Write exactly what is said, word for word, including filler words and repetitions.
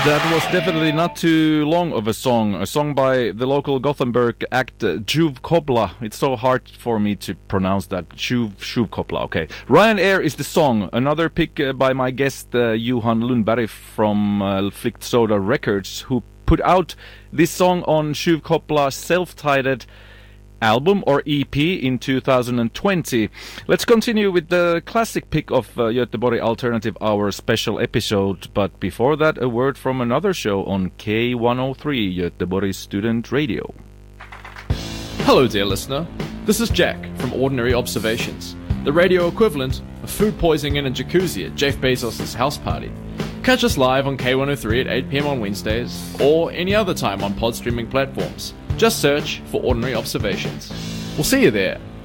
That was definitely not too long of a song. A song by the local Gothenburg act uh, Tjuvkoppla. It's so hard for me to pronounce that. Tjuv, Tjuvkoppla, okay. Ryanair is the song. Another pick uh, by my guest uh, Johan Lundberg from uh, Flicked Soda Records, who put out this song on Tjuvkoppla's self-titled album or E P in two thousand twenty. Let's continue with the classic pick of uh, Göteborg Alternative Hour special episode, but before that a word from another show on K one oh three, Göteborg Student Radio. Hello dear listener, this is Jack from Ordinary Observations, the radio equivalent of food poisoning in a jacuzzi at Jeff Bezos' house party. Catch us live on K one oh three at eight p.m. on Wednesdays, or any other time on pod streaming platforms. Just search for Ordinary Observations. We'll see you there.